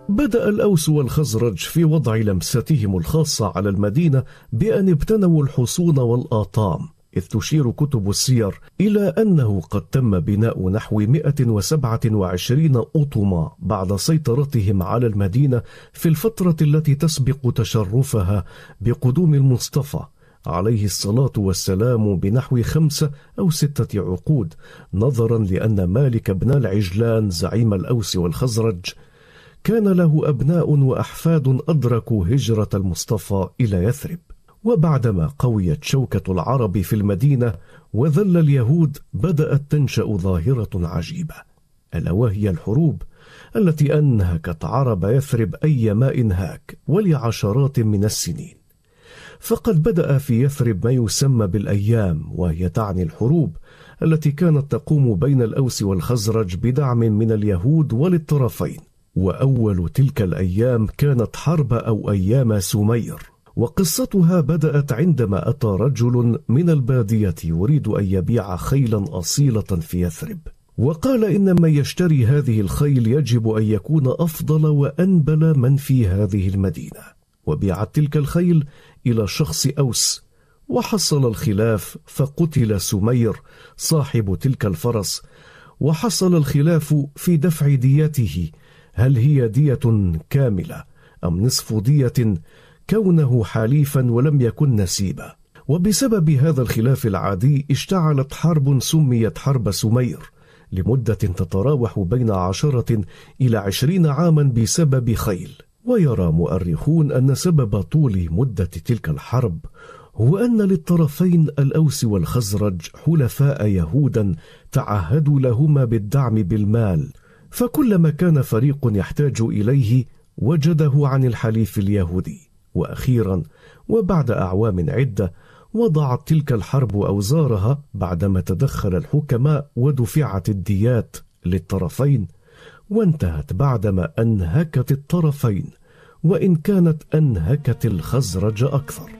بدأ الأوس والخزرج في وضع لمستهم الخاصة على المدينة بأن ابتنوا الحصون والآطام، إذ تشير كتب السير إلى أنه قد تم بناء نحو 127 أطمة بعد سيطرتهم على المدينة في الفترة التي تسبق تشرفها بقدوم المصطفى عليه الصلاة والسلام بنحو 5 أو 6 عقود، نظرا لأن مالك بن العجلان زعيم الأوس والخزرج كان له أبناء وأحفاد أدركوا هجرة المصطفى إلى يثرب. وبعدما قويت شوكة العرب في المدينة وذل اليهود، بدأت تنشأ ظاهرة عجيبة، ألا وهي الحروب التي أنهكت عرب يثرب أيما إنهاك ولعشرات من السنين. فقد بدأ في يثرب ما يسمى بالأيام، وهي تعني الحروب التي كانت تقوم بين الأوس والخزرج بدعم من اليهود وللطرفين. وأول تلك الأيام كانت حرب أو أيام سمير، وقصتها بدأت عندما أتى رجل من البادية يريد أن يبيع خيلا أصيلة في يثرب، وقال إن من يشتري هذه الخيل يجب أن يكون أفضل وأنبل من في هذه المدينة. وبيعت تلك الخيل إلى شخص أوس، وحصل الخلاف فقتل سمير صاحب تلك الفرس، وحصل الخلاف في دفع ديته، هل هي دية كاملة أم نصف دية، كونه حليفا ولم يكن نسيبا. وبسبب هذا الخلاف العادي اشتعلت حرب سميت حرب سمير لمدة تتراوح بين 10 إلى 20 عاما بسبب خيل. ويرى مؤرخون أن سبب طول مدة تلك الحرب هو أن للطرفين الأوس والخزرج حلفاء يهودا تعهدوا لهما بالدعم بالمال، فكلما كان فريق يحتاج إليه وجده عن الحليف اليهودي. وأخيرا وبعد أعوام عدة وضعت تلك الحرب أوزارها بعدما تدخل الحكماء ودفعت الديات للطرفين، وانتهت بعدما أنهكت الطرفين، وإن كانت أنهكت الخزرج أكثر.